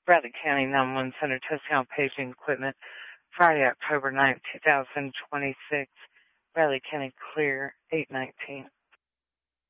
Bradley County 911 Center testing on paging equipment. Friday, October 9th, 2026. Bradley County clear, 8:19.